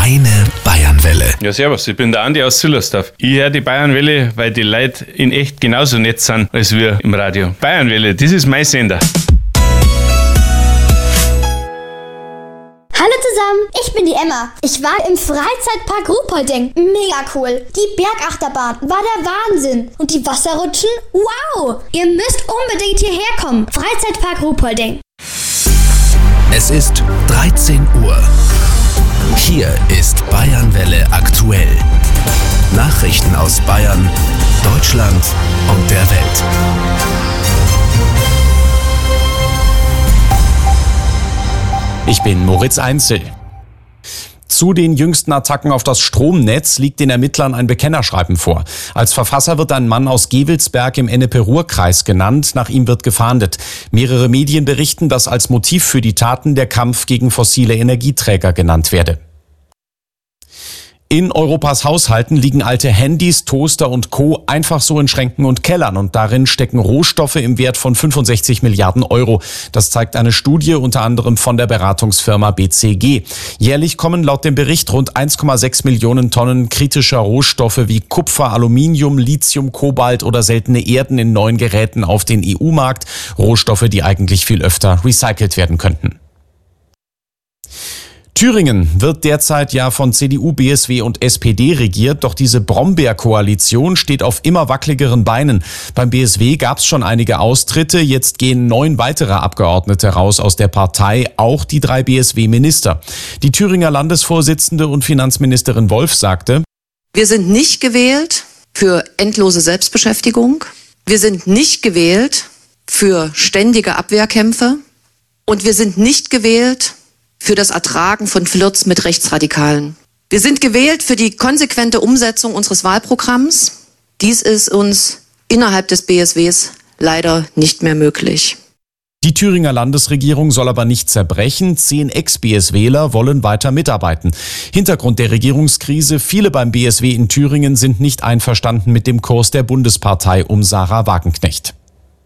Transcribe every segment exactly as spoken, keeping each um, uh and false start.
Meine Bayernwelle. Ja, servus, ich bin der Andi aus Zillersdorf. Ich höre die Bayernwelle, weil die Leute in echt genauso nett sind als wir im Radio. Bayernwelle, das ist mein Sender. Hallo zusammen, ich bin die Emma. Ich war im Freizeitpark Ruhpolding. Mega cool. Die Bergachterbahn war der Wahnsinn. Und die Wasserrutschen? Wow! Ihr müsst unbedingt hierher kommen. Freizeitpark Ruhpolding. Es ist dreizehn Uhr. Hier ist Bayernwelle aktuell. Nachrichten aus Bayern, Deutschland und der Welt. Ich bin Moritz Einzel. Zu den jüngsten Attacken auf das Stromnetz liegt den Ermittlern ein Bekennerschreiben vor. Als Verfasser wird ein Mann aus Gewelsberg im Ennepe-Ruhr-Kreis genannt. Nach ihm wird gefahndet. Mehrere Medien berichten, dass als Motiv für die Taten der Kampf gegen fossile Energieträger genannt werde. In Europas Haushalten liegen alte Handys, Toaster und Co. einfach so in Schränken und Kellern und darin stecken Rohstoffe im Wert von fünfundsechzig Milliarden Euro. Das zeigt eine Studie unter anderem von der Beratungsfirma B C G. Jährlich kommen laut dem Bericht rund eins Komma sechs Millionen Tonnen kritischer Rohstoffe wie Kupfer, Aluminium, Lithium, Kobalt oder seltene Erden in neuen Geräten auf den E U-Markt. Rohstoffe, die eigentlich viel öfter recycelt werden könnten. Thüringen wird derzeit ja von C D U, B S W und S P D regiert, doch diese Brombeer-Koalition steht auf immer wackeligeren Beinen. Beim B S W gab es schon einige Austritte, jetzt gehen neun weitere Abgeordnete raus aus der Partei, auch die drei B S W-Minister. Die Thüringer Landesvorsitzende und Finanzministerin Wolf sagte: Wir sind nicht gewählt für endlose Selbstbeschäftigung, wir sind nicht gewählt für ständige Abwehrkämpfe und wir sind nicht gewählt für das Ertragen von Flirts mit Rechtsradikalen. Wir sind gewählt für die konsequente Umsetzung unseres Wahlprogramms. Dies ist uns innerhalb des B S Ws leider nicht mehr möglich. Die Thüringer Landesregierung soll aber nicht zerbrechen. Zehn Ex-BSWler wollen weiter mitarbeiten. Hintergrund der Regierungskrise: Viele beim B S W in Thüringen sind nicht einverstanden mit dem Kurs der Bundespartei um Sarah Wagenknecht.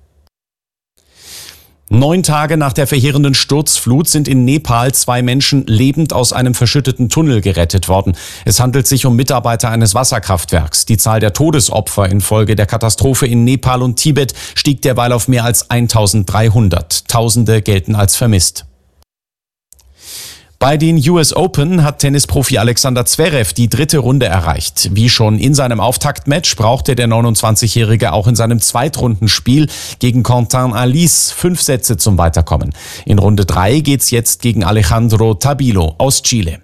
Neun Tage nach der verheerenden Sturzflut sind in Nepal zwei Menschen lebend aus einem verschütteten Tunnel gerettet worden. Es handelt sich um Mitarbeiter eines Wasserkraftwerks. Die Zahl der Todesopfer infolge der Katastrophe in Nepal und Tibet stieg derweil auf mehr als eintausenddreihundert. Tausende gelten als vermisst. Bei den U S Open hat Tennisprofi Alexander Zverev die dritte Runde erreicht. Wie schon in seinem Auftaktmatch brauchte der neunundzwanzigjährige auch in seinem Zweitrundenspiel gegen Quentin Alice fünf Sätze zum Weiterkommen. In Runde drei geht's jetzt gegen Alejandro Tabilo aus Chile.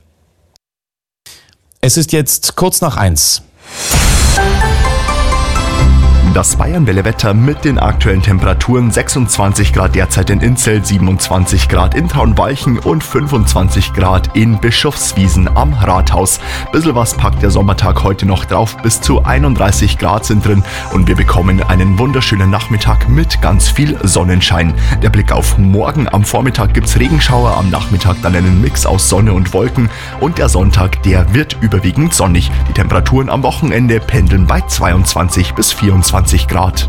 Es ist jetzt kurz nach eins. Das Bayernwelle-Wetter mit den aktuellen Temperaturen: sechsundzwanzig Grad derzeit in Inzell, siebenundzwanzig Grad in Traunwalchen und fünfundzwanzig Grad in Bischofswiesen am Rathaus. Bisschen was packt der Sommertag heute noch drauf, bis zu einunddreißig Grad sind drin und wir bekommen einen wunderschönen Nachmittag mit ganz viel Sonnenschein. Der Blick auf morgen: am Vormittag gibt's Regenschauer, am Nachmittag dann einen Mix aus Sonne und Wolken und der Sonntag, der wird überwiegend sonnig. Die Temperaturen am Wochenende pendeln bei zweiundzwanzig bis vierundzwanzig Grad.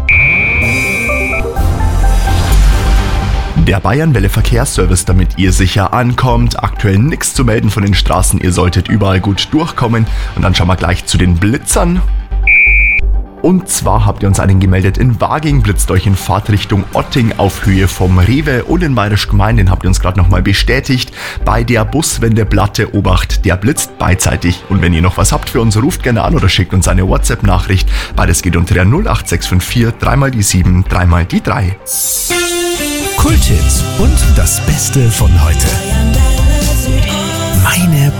Der Bayernwelle Verkehrsservice, damit ihr sicher ankommt. Aktuell nichts zu melden von den Straßen, ihr solltet überall gut durchkommen. Und dann schauen wir gleich zu den Blitzern. Und zwar habt ihr uns einen gemeldet: in Waging blitzt euch in Fahrtrichtung Otting auf Höhe vom Rewe, und in Bayerisch Gemein, den habt ihr uns gerade nochmal bestätigt, bei der Buswende Blatte Obacht, der blitzt beidseitig. Und wenn ihr noch was habt für uns, ruft gerne an oder schickt uns eine WhatsApp-Nachricht. Beides geht unter der null acht sechs fünf vier drei mal die sieben drei mal die drei. Kulthits und das Beste von heute.